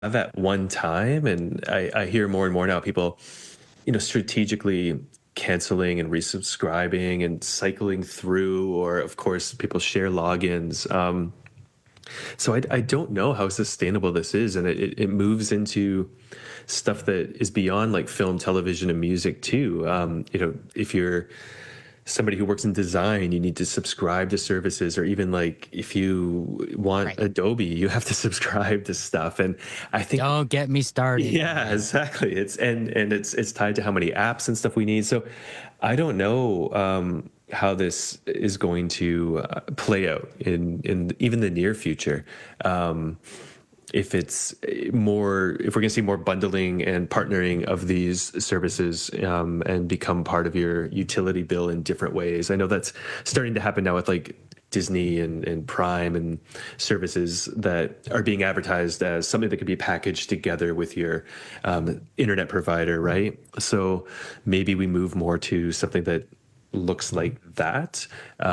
at one time. And I hear more and more now people, strategically canceling and resubscribing and cycling through, or of course people share logins. So I don't know how sustainable this is. And it moves into stuff that is beyond like film, television, and music too. If you're somebody who works in design, you need to subscribe to services, or even like if you want Right. Adobe, you have to subscribe to stuff. And I think, Don't get me started. yeah, exactly. It's tied to how many apps and stuff we need. So I don't know how this is going to play out in even the near future. If we're going to see more bundling and partnering of these services and become part of your utility bill in different ways. I know that's starting to happen now with like Disney and Prime and services that are being advertised as something that could be packaged together with your internet provider, right? So maybe we move more to something that looks like that.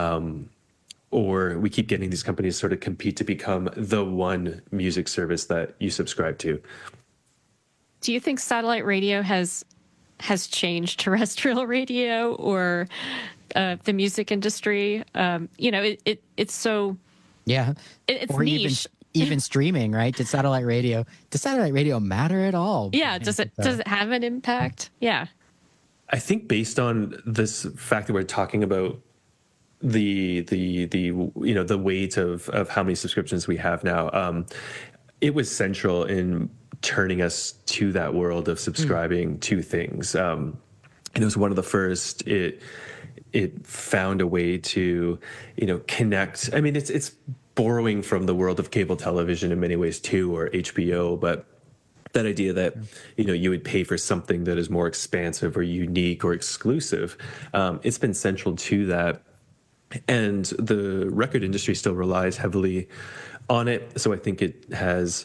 Or we keep getting these companies sort of compete to become the one music service that you subscribe to. Do you think satellite radio has changed terrestrial radio or the music industry? It's so it's or niche. Even streaming, right? Does satellite radio matter at all? Yeah, does it have an impact? Yeah. I think based on this fact that we're talking about the weight of how many subscriptions we have now, it was central in turning us to that world of subscribing to things. And it was one of the first. It found a way to connect. I mean, it's borrowing from the world of cable television in many ways too, or HBO, but that idea that you would pay for something that is more expansive or unique or exclusive, it's been central to that. And the record industry still relies heavily on it. So I think it has,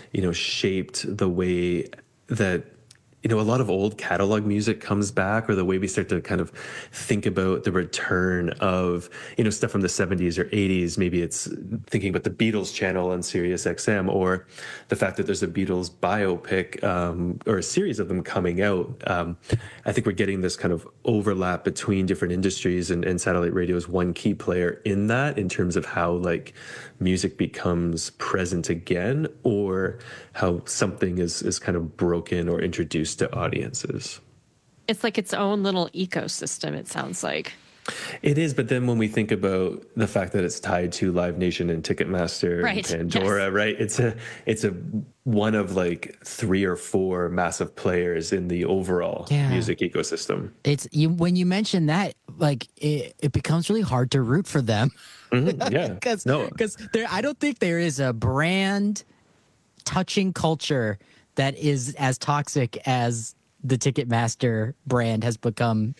shaped the way that, a lot of old catalog music comes back, or the way we start to kind of think about the return of, stuff from the 70s or 80s. Maybe it's thinking about the Beatles channel on Sirius XM, or the fact that there's a Beatles biopic or a series of them coming out. I think we're getting this kind of overlap between different industries, and satellite radio is one key player in that, in terms of how like music becomes present again, or how something is kind of broken or introduced to audiences. It's like its own little ecosystem, it sounds like. It is, but then when we think about the fact that it's tied to Live Nation and Ticketmaster and Pandora, yes, right? It's a one of like 3 or 4 massive players in the overall music ecosystem. When you mention that, like it becomes really hard to root for them. Mm-hmm, yeah, because I don't think there is a brand touching culture that is as toxic as the Ticketmaster brand has become.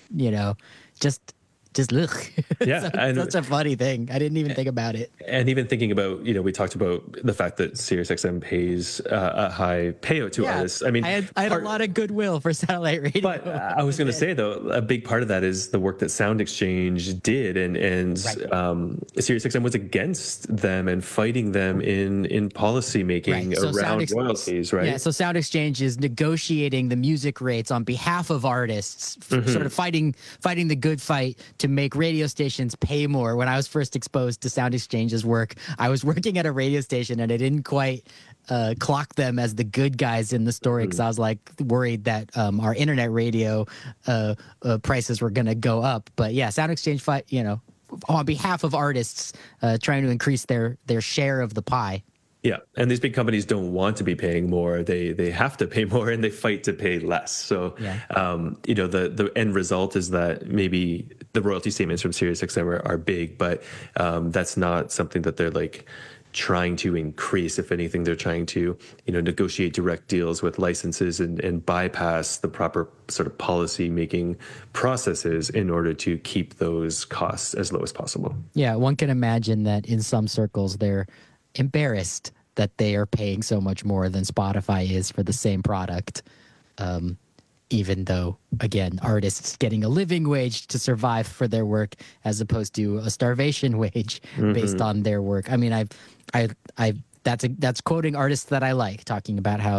Just ugh. Yeah, such a funny thing. I didn't even think about it. And even thinking about, we talked about the fact that SiriusXM pays a high payout to artists. I mean, I had a lot of goodwill for satellite radio. But I was going to say, though, a big part of that is the work that Sound Exchange did, and SiriusXM was against them and fighting them in policy making around royalties, right? Yeah, so Sound Exchange is negotiating the music rates on behalf of artists, sort of fighting the good fight to make radio stations pay more. When I was first exposed to Sound Exchange's work, I was working at a radio station, and I didn't quite clock them as the good guys in the story, because I was like worried that our internet radio prices were going to go up. But yeah, Sound Exchange fight, on behalf of artists, trying to increase their share of the pie. Yeah, and these big companies don't want to be paying more. They have to pay more, and they fight to pay less. So, the end result is that maybe the royalty statements from SiriusXM are big, but that's not something that they're like trying to increase. If anything, they're trying to negotiate direct deals with licenses and bypass the proper sort of policy making processes in order to keep those costs as low as possible. Yeah, one can imagine that in some circles they're embarrassed that they are paying so much more than Spotify is for the same product, even though, again, artists getting a living wage to survive for their work as opposed to a starvation wage based on their work. I mean, I've that's quoting artists that I like, talking about how